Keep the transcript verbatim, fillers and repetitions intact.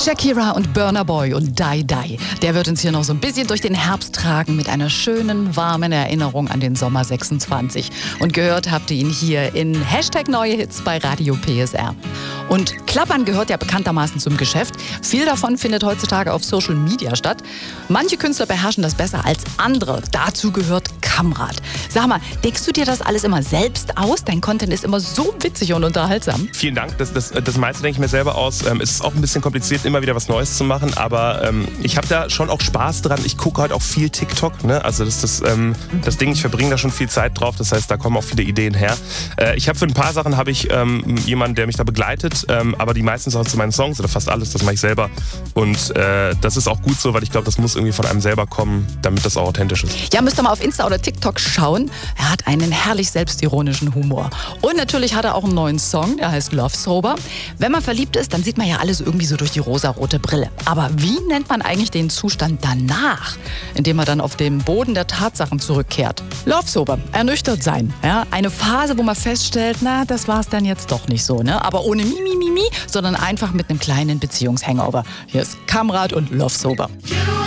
Shakira und Burna Boy und Die Die. Der wird uns hier noch so ein bisschen durch den Herbst tragen mit einer schönen, warmen Erinnerung an den Sommer sechsundzwanzig. Und gehört habt ihr ihn hier in Hashtag Neue Hits bei Radio P S R. Und Klappern gehört ja bekanntermaßen zum Geschäft. Viel davon findet heutzutage auf Social Media statt. Manche Künstler beherrschen das besser als andere. Dazu gehört Kamrat. Sag mal, denkst du dir das alles immer selbst aus? Dein Content ist immer so witzig und unterhaltsam. Vielen Dank. Das, das, das meiste denke ich mir selber aus. Ähm, es ist auch ein bisschen kompliziert, immer wieder was Neues zu machen. Aber ähm, ich habe da schon auch Spaß dran. Ich gucke halt auch viel TikTok. Ne? Also das ist das, ähm, das Ding, ich verbringe da schon viel Zeit drauf. Das heißt, da kommen auch viele Ideen her. Äh, ich habe für ein paar Sachen habe ich ähm, jemanden, der mich da begleitet. Ähm, aber die meisten Sachen zu meinen Songs oder fast alles, das mache ich selber. Und äh, das ist auch gut so, weil ich glaube, das muss irgendwie von einem selber kommen, damit das auch authentisch ist. Ja, müsst ihr mal auf Insta oder TikTok schauen. Er hat einen herrlich selbstironischen Humor. Und natürlich hat er auch einen neuen Song, der heißt Love Sober. Wenn man verliebt ist, dann sieht man ja alles irgendwie so durch die rosarote Brille. Aber wie nennt man eigentlich den Zustand danach, indem man dann auf den Boden der Tatsachen zurückkehrt? Love Sober, ernüchtert sein. Ja? Eine Phase, wo man feststellt, na, das war's dann jetzt doch nicht so. Ne? Aber ohne Mi, Mi, Mi, Mi, sondern einfach mit einem kleinen Beziehungshangover. Hier ist Kamrat und Love Sober.